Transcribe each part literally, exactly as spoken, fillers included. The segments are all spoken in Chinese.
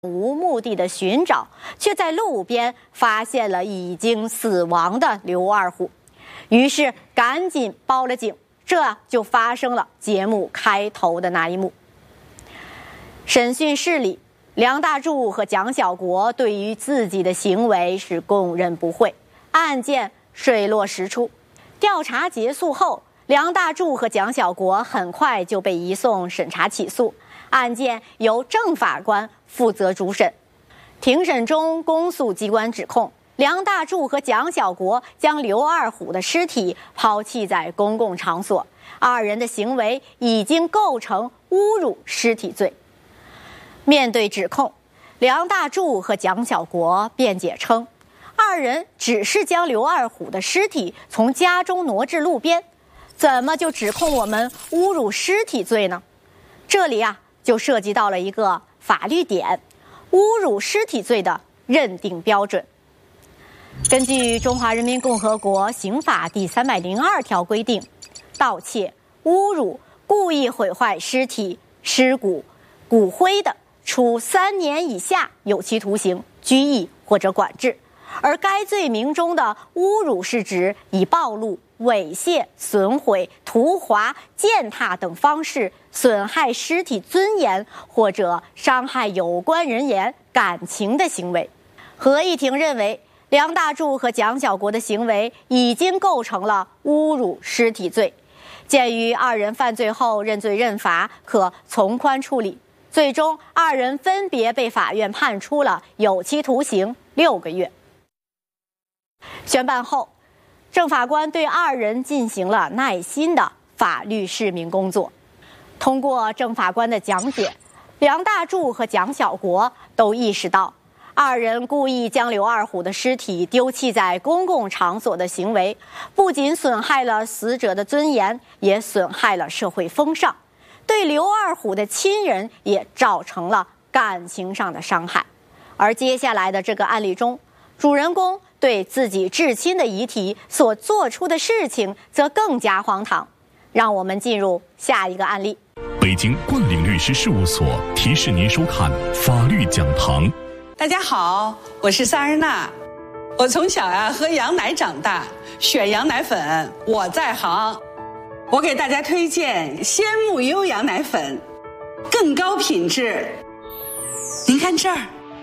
无目的的寻找，却在路边发现了已经死亡的刘二虎，于是赶紧报了警，这就发生了节目开头的那一幕。审讯室里，梁大柱和蒋小国对于自己的行为是供认不讳，案件水落石出。调查结束后，梁大柱和蒋小国很快就被移送审查起诉，案件由正法官负责主审。庭审中，公诉机关指控梁大柱和蒋小国将刘二虎的尸体抛弃在公共场所，二人的行为已经构成侮辱尸体罪。面对指控，梁大柱和蒋小国辩解称，二人只是将刘二虎的尸体从家中挪至路边，怎么就指控我们侮辱尸体罪呢？这里啊，就涉及到了一个法律点，侮辱尸体罪的认定标准。根据《中华人民共和国刑法》第三百零二条规定，盗窃、侮辱、故意毁坏尸体、尸骨、骨灰的，处三年以下有期徒刑、拘役或者管制。而该罪名中的侮辱是指以暴露、猥亵、损毁、涂划、践踏等方式损害尸体尊严或者伤害有关人员感情的行为。合议庭认为，梁大柱和蒋小国的行为已经构成了侮辱尸体罪。鉴于二人犯罪后认罪认罚，可从宽处理。最终，二人分别被法院判处了有期徒刑六个月。宣判后，正法官对二人进行了耐心的法律释明工作。通过正法官的讲解，梁大柱和蒋小国都意识到，二人故意将刘二虎的尸体丢弃在公共场所的行为，不仅损害了死者的尊严，也损害了社会风尚，对刘二虎的亲人也造成了感情上的伤害。而接下来的这个案例中，主人公对自己至亲的遗体所做出的事情则更加荒唐。让我们进入下一个案例。 北京冠岭律师事务所提示您收看法律讲堂。 大家好，我是萨日娜。我从小呀喝羊奶长大，选羊奶粉我在行。我给大家推荐鲜木优羊奶粉，更高品质。您看这儿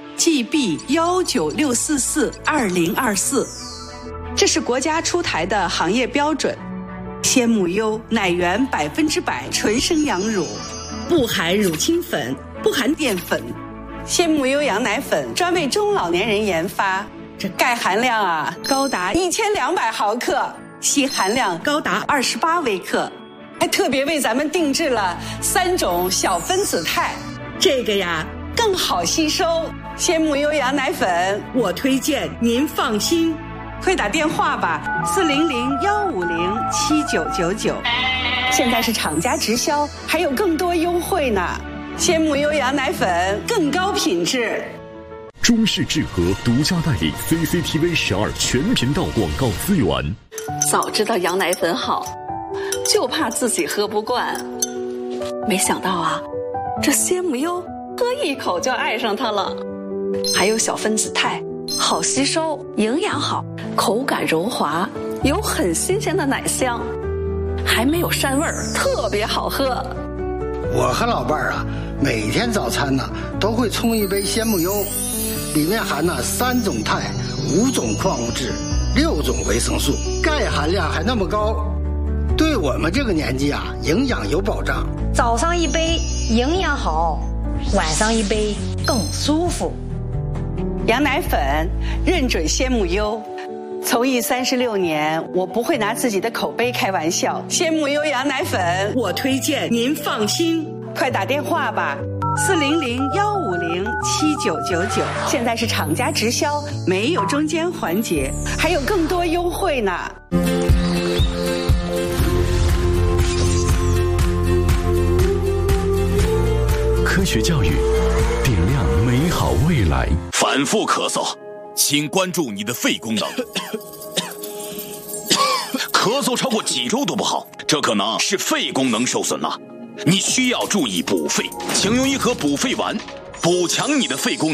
G B 一九六四四二零二四，这是国家出台的行业标准。鲜木优奶源百分之百纯生羊乳，不含乳清粉，不含淀粉。鲜木优羊奶粉专为中老年人研发，这钙含量啊高达一千两百毫克，硒含量高达二十八微克，还特别为咱们定制了三种小分子肽，这个呀更好吸收。鲜木优羊奶粉我推荐您放心，快打电话吧，四零零幺五零七九九九。现在是厂家直销，还有更多优惠呢。鲜木优羊奶粉更高品质。 中视智和独家代理 C C T V 十二全频道广告资源。 早知道羊奶粉好，就怕自己喝不惯。没想到啊，这鲜木优喝一口就爱上它了。还有小分子肽，好吸收，营养好，口感柔滑，有很新鲜的奶香，还没有膻味儿，特别好喝。 我和老伴儿啊，每天早餐呢都会冲一杯鲜木优，里面含了三种肽、五种矿物质、六种维生素，钙含量还那么高，对我们这个年纪啊，营养有保障。 早上一杯营养好，晚上一杯更舒服。 羊奶粉认准鲜木优，从艺三十六年，我不会拿自己的口碑开玩笑。鲜木优羊奶粉我推荐您放心，快打电话吧，四零零幺五零七九九九。现在是厂家直销，没有中间环节，还有更多优惠呢。 科学教育，点亮美好未来。 反复咳嗽，请关注你的肺功能。咳嗽超过几周都不好，这可能是肺功能受损了。你需要注意补肺，请用一盒补肺丸，补强你的肺功能。